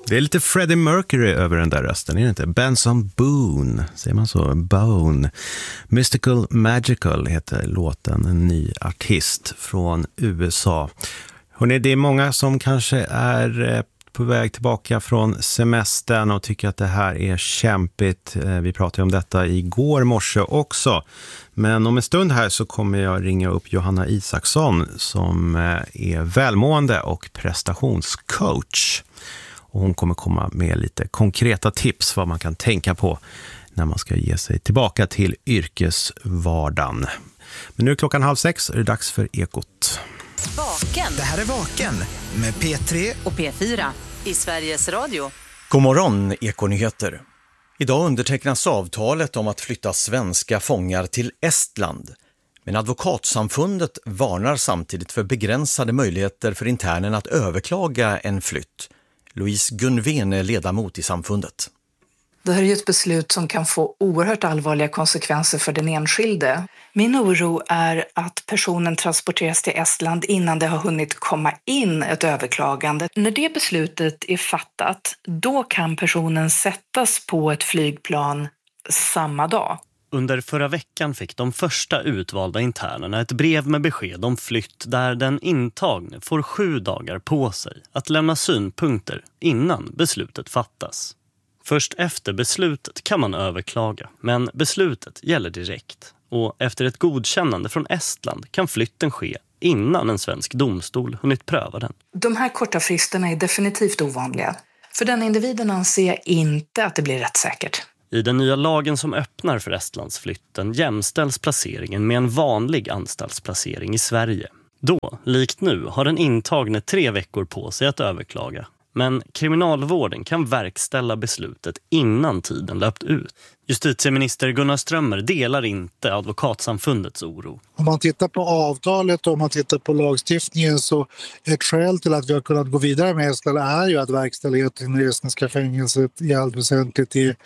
Det är lite Freddie Mercury över den där rösten, är det inte? Benson Boone, säger man så? Bone. Mystical Magical heter låten, en ny artist från USA. Hörrni, det är många som kanske är på väg tillbaka från semestern och tycker att det här är kämpigt. Vi pratade om detta igår morse också. Men om en stund här så kommer jag ringa upp Johanna Isaksson som är välmående och prestationscoach. Och hon kommer komma med lite konkreta tips vad man kan tänka på när man ska ge sig tillbaka till yrkesvardagen. Men nu är klockan 5:30 och det är dags för Ekot. Vaken. Det här är Vaken med P3 och P4 i Sveriges Radio. God morgon, Ekonyheter. Idag undertecknas avtalet om att flytta svenska fångar till Estland. Men advokatsamfundet varnar samtidigt för begränsade möjligheter för internen att överklaga en flytt. Louise Gunvén är ledamot i samfundet. Det här är ju ett beslut som kan få oerhört allvarliga konsekvenser för den enskilde. Min oro är att personen transporteras till Estland innan det har hunnit komma in ett överklagande. När det beslutet är fattat, då kan personen sättas på ett flygplan samma dag. Under förra veckan fick de första utvalda internerna ett brev med besked om flytt där den intagne får 7 dagar på sig att lämna synpunkter innan beslutet fattas. Först efter beslutet kan man överklaga, men beslutet gäller direkt. Och efter ett godkännande från Estland kan flytten ske innan en svensk domstol hunnit pröva den. De här korta fristerna är definitivt ovanliga. För den individen anser jag inte att det blir rättssäkert. I den nya lagen som öppnar för Estlandsflytten jämställs placeringen med en vanlig anstaltsplacering i Sverige. Då, likt nu, har den intagne 3 veckor på sig att överklaga. Men kriminalvården kan verkställa beslutet innan tiden löpt ut. Justitieminister Gunnar Strömmer delar inte advokatsamfundets oro. Om man tittar på avtalet och om man tittar på lagstiftningen så ett skäl till att vi har kunnat gå vidare med Estland är ju att verkställigheten i estniska fängelset i allt väsentligt är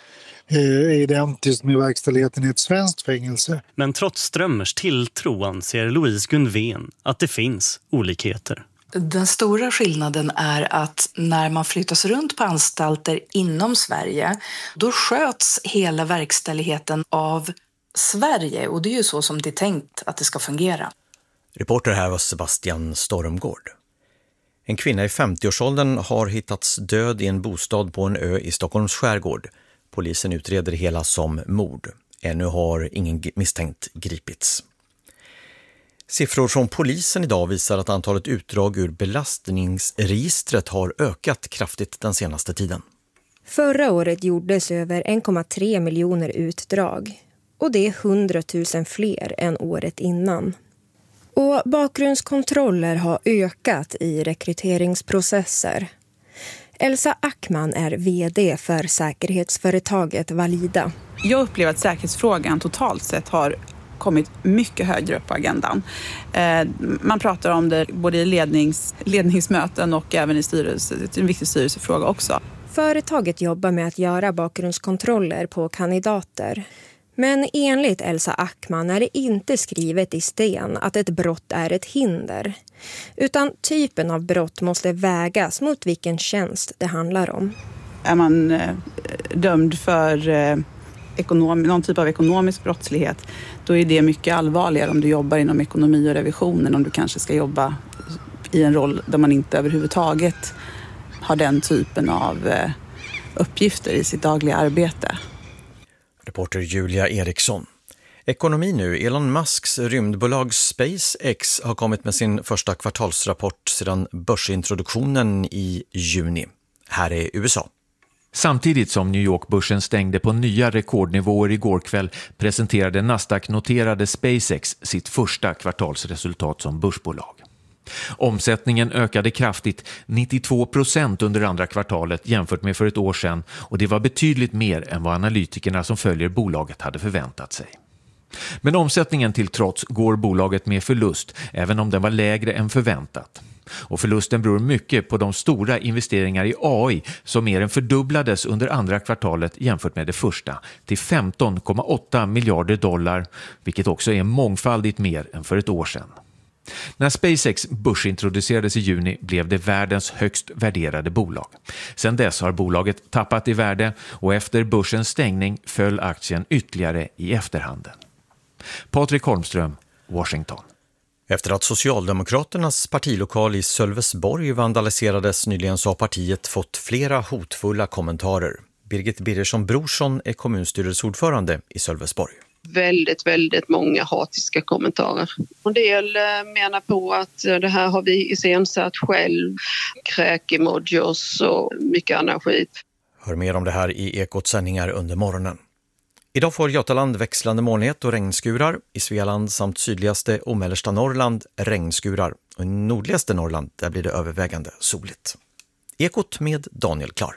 identiskt med verkställigheten i ett svenskt fängelse. Men trots Strömmers tilltro anser Louise Gunvén att det finns olikheter. Den stora skillnaden är att när man flyttas runt på anstalter inom Sverige, då sköts hela verkställigheten av Sverige och det är ju så som det är tänkt att det ska fungera. Reporter här var Sebastian Stormgård. En kvinna i 50-årsåldern har hittats död i en bostad på en ö i Stockholms skärgård. Polisen utreder det hela som mord. Ännu har ingen misstänkt gripits. Siffror från polisen idag visar att antalet utdrag ur belastningsregistret har ökat kraftigt den senaste tiden. Förra året gjordes över 1,3 miljoner utdrag och det är 100 000 fler än året innan. Och bakgrundskontroller har ökat i rekryteringsprocesser. Elsa Ackman är vd för säkerhetsföretaget Valida. Jag upplever att säkerhetsfrågan totalt sett har kommit mycket högre upp på agendan. Man pratar om det både i ledningsmöten och även i styrelse, en viktig styrelsefråga också. Företaget jobbar med att göra bakgrundskontroller på kandidater. Men enligt Elsa Ackman är det inte skrivet i sten att ett brott är ett hinder. Utan typen av brott måste vägas mot vilken tjänst det handlar om. Är man dömd för någon typ av ekonomisk brottslighet, då är det mycket allvarligare om du jobbar inom ekonomi och revisionen, om du kanske ska jobba i en roll där man inte överhuvudtaget har den typen av uppgifter i sitt dagliga arbete. Reporter Julia Eriksson. Ekonomi nu. Elon Musks rymdbolag SpaceX har kommit med sin första kvartalsrapport sedan börsintroduktionen i juni. Här är USA. Samtidigt som New York-börsen stängde på nya rekordnivåer igår kväll presenterade Nasdaq-noterade SpaceX sitt första kvartalsresultat som börsbolag. Omsättningen ökade kraftigt, 92% under andra kvartalet jämfört med för ett år sedan, och det var betydligt mer än vad analytikerna som följer bolaget hade förväntat sig. Men omsättningen till trots går bolaget med förlust, även om den var lägre än förväntat. Och förlusten beror mycket på de stora investeringar i AI som mer än fördubblades under andra kvartalet jämfört med det första till 15,8 miljarder dollar, vilket också är mångfaldigt mer än för ett år sedan. När SpaceX börsintroducerades i juni blev det världens högst värderade bolag. Sedan dess har bolaget tappat i värde och efter börsens stängning föll aktien ytterligare i efterhanden. Patrik Holmström, Washington. Efter att Socialdemokraternas partilokal i Sölvesborg vandaliserades nyligen så har partiet fått flera hotfulla kommentarer. Birgit Birgersson Brorsson är kommunstyrelseordförande i Sölvesborg. Väldigt många hatiska kommentarer. En del menar på att det här har vi iscensatt själv, kräk-emojis och mycket annan skit. Hör mer om det här i Ekots sändningar under morgonen. Idag får Götaland växlande molnighet och regnskurar. I Svealand samt sydligaste och mellersta Norrland regnskurar. Och i nordligaste Norrland där blir det övervägande soligt. Ekot med Daniel Klar.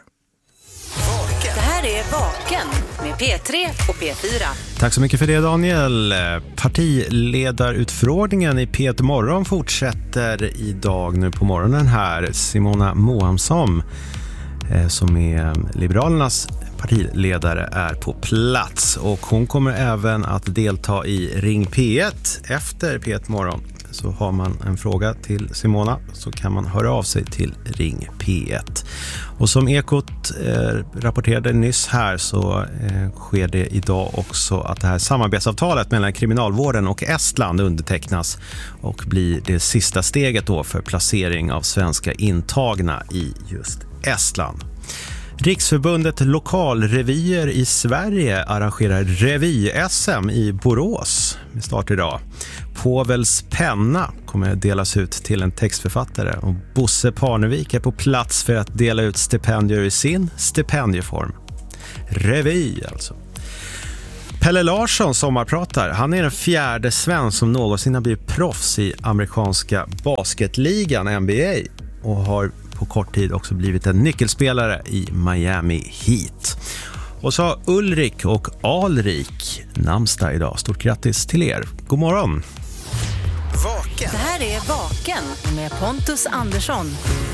Det här är Vaken med P3 och P4. Tack så mycket för det, Daniel. Partiledarutfrågningen i P1 Morgon fortsätter idag nu på morgonen här. Simona Mohamsson som är Liberalernas partiledare är på plats och hon kommer även att delta i Ring P1 efter P1 Morgon. Så har man en fråga till Simona så kan man höra av sig till Ring P1. Och som Ekot rapporterade nyss här så sker det idag också att det här samarbetsavtalet mellan kriminalvården och Estland undertecknas och blir det sista steget då för placering av svenska intagna i just Estland. Riksförbundet Lokalrevyer i Sverige arrangerar revy-SM i Borås med start idag. Povels penna kommer att delas ut till en textförfattare och Bosse Parnevik är på plats för att dela ut stipendier i sin stipendieform. Revy alltså. Pelle Larsson sommarpratar. Han är den 4:e svensk som någonsin har blivit proffs i amerikanska basketligan NBA och har på kort tid också blivit en nyckelspelare i Miami Heat. Och så har Ulrik och Alrik namnsdag idag. Stort grattis till er. God morgon! Det här är Vaken med Pontus Andersson.